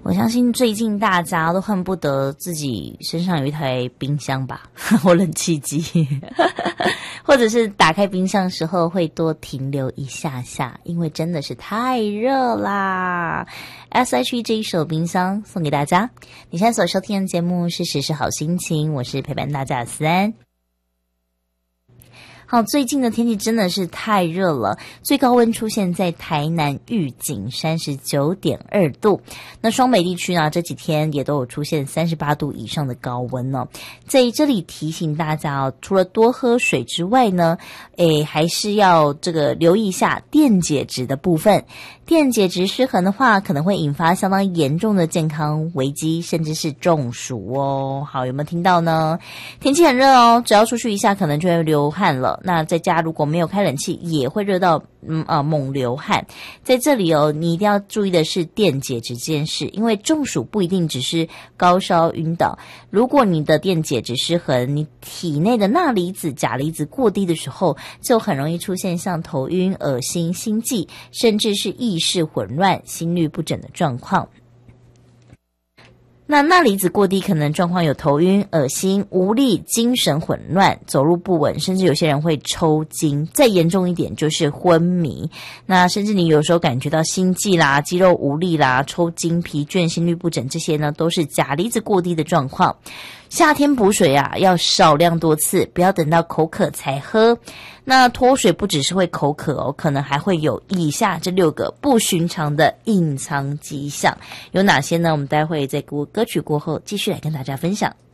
我相信最近大家都恨不得自己身上有一台冰箱吧，或冷气机，或者是打开冰箱的时候会多停留一下下，因为真的是太热啦。S.H.E 这一首冰箱送给大家。你现在所收听的节目是时时好心情，我是陪伴大家的思安。好，最近的天气真的是太热了，最高温出现在台南玉井 39.2 度。那双北地区呢，这几天也都有出现38度以上的高温哦。在这里提醒大家哦，除了多喝水之外呢，还是要留意一下电解质的部分。电解质失衡的话，可能会引发相当严重的健康危机，甚至是中暑哦。好，有没有听到呢？天气很热哦，只要出去一下可能就会流汗了。那在家如果没有开冷气，也会热到猛流汗。在这里哦，你一定要注意的是电解质这件事，因为中暑不一定只是高烧晕倒，如果你的电解质失衡，你体内的钠离子、钾离子过低的时候，就很容易出现像头晕、恶心、心悸，甚至是意识混乱、心律不整的状况。那钠离子过低可能状况有头晕、恶心、无力、精神混乱、走路不稳，甚至有些人会抽筋，再严重一点就是昏迷。那甚至你有时候感觉到心悸啦、肌肉无力啦、抽筋、疲倦、心律不整，这些呢都是钾离子过低的状况。夏天补水啊，要少量多次，不要等到口渴才喝。那脱水不只是会口渴哦，可能还会有以下这6个不寻常的隐藏迹象，有哪些呢？我们待会在歌曲过后继续来跟大家分享。